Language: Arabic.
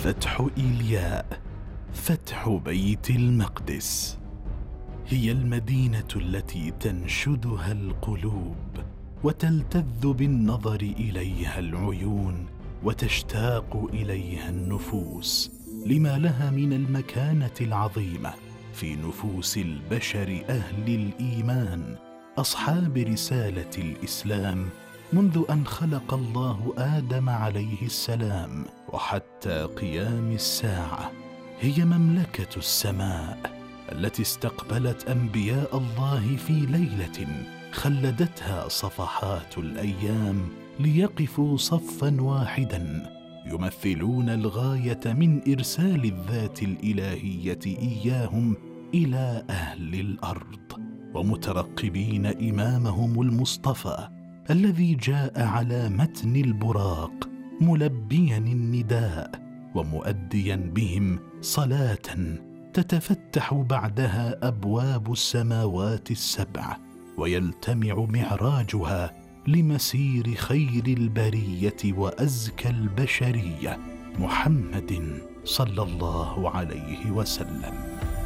فتح إيلياء، فتح بيت المقدس. هي المدينة التي تنشدها القلوب وتلتذ بالنظر إليها العيون وتشتاق إليها النفوس، لما لها من المكانة العظيمة في نفوس البشر أهل الإيمان، أصحاب رسالة الإسلام، منذ أن خلق الله آدم عليه السلام وحتى قيام الساعة. هي مملكة السماء التي استقبلت أنبياء الله في ليلة خلدتها صفحات الأيام ليقفوا صفا واحدا يمثلون الغاية من إرسال الذات الإلهية إياهم إلى أهل الأرض، ومترقبين إمامهم المصطفى الذي جاء على متن البراق ملبيا النداء ومؤديا بهم صلاة تتفتح بعدها أبواب السماوات السبع ويلتمع معراجها لمسير خير البرية وأزكى البشرية محمد صلى الله عليه وسلم.